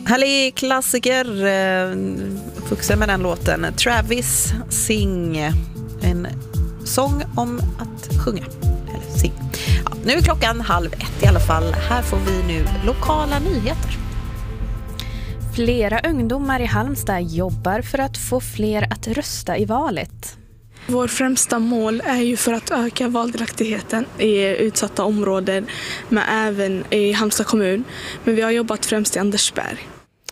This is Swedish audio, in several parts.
Härlig klassiker, uppvuxen med den låten. Travis Sing, en sång om att sjunga, eller sing. Ja, nu är klockan 12:30 i alla fall. Här får vi nu lokala nyheter. Flera ungdomar i Halmstad jobbar för att få fler att rösta i valet. Vår främsta mål är ju för att öka valdelaktigheten i utsatta områden, men även i Halmstad kommun. Men vi har jobbat främst i Andersberg.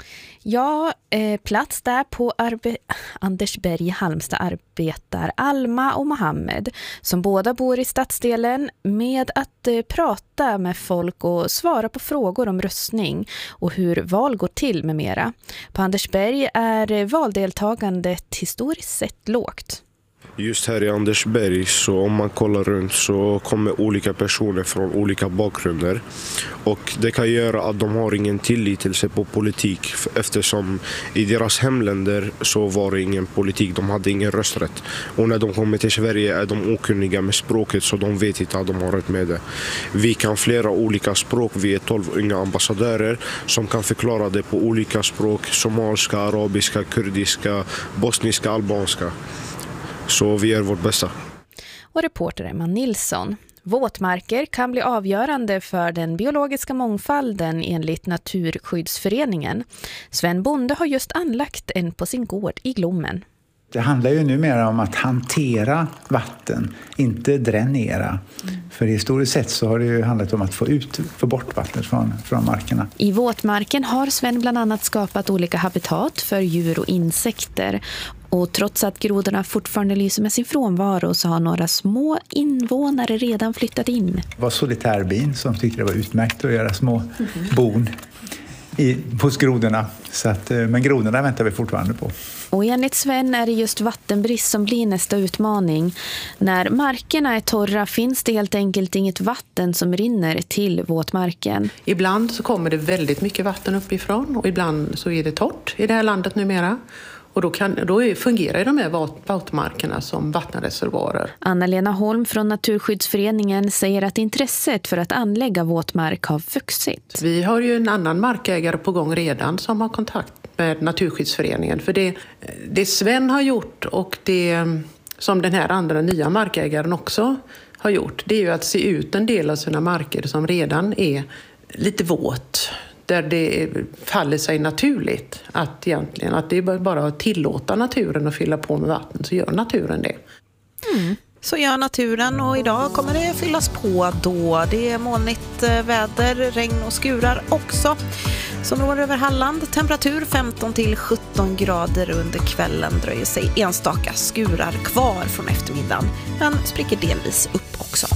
Ja, plats där på Andersberg i Halmstad arbetar Alma och Mohammed, som båda bor i stadsdelen, med att prata med folk och svara på frågor om röstning och hur val går till med mera. På Andersberg är valdeltagandet historiskt sett lågt. Just här i Andersberg, så om man kollar runt så kommer olika personer från olika bakgrunder. Och det kan göra att de har ingen tillit till sig på politik, eftersom i deras hemländer så var det ingen politik, de hade ingen rösträtt. Och när de kommer till Sverige är de okunniga med språket, så de vet inte att de har rätt med det. Vi kan flera olika språk, vi är 12 unga ambassadörer som kan förklara det på olika språk: somaliska, arabiska, kurdiska, bosniska, albanska. Så vi gör vårt bästa. Och reporter Emma Nilsson. Våtmarker kan bli avgörande för den biologiska mångfalden enligt Naturskyddsföreningen. Sven Bonde har just anlagt en på sin gård i Glommen. Det handlar ju numera om att hantera vatten, inte dränera. För historiskt sett så har det ju handlat om att få bort vattnet från markerna. I våtmarken har Sven bland annat skapat olika habitat för djur och insekter. Och trots att grodorna fortfarande lyser med sin frånvaro så har några små invånare redan flyttat in. Det var solitärbin som tyckte det var utmärkt att göra små bon hos grodorna. Men grodorna väntar vi fortfarande på. Och enligt Sven är det just vattenbrist som blir nästa utmaning. När markerna är torra finns det helt enkelt inget vatten som rinner till våtmarken. Ibland så kommer det väldigt mycket vatten uppifrån och ibland så är det torrt i det här landet numera. Och då fungerar de här våtmarkerna som vattenreservoarer. Anna-Lena Holm från Naturskyddsföreningen säger att intresset för att anlägga våtmark har vuxit. Vi har ju en annan markägare på gång redan som har kontakt med Naturskyddsföreningen. För det Sven har gjort och det som den här andra nya markägaren också har gjort, det är ju att se ut en del av sina marker som redan är lite våt. Där det faller sig naturligt att det är bara att tillåta naturen att fylla på med vatten, så gör naturen det. Så gör naturen, och idag kommer det fyllas på då. Det är molnigt väder, regn och skurar också. Som når över Halland, temperatur 15 till 17 grader. Under kvällen dröjer sig enstaka skurar kvar från eftermiddagen, men spricker delvis upp också.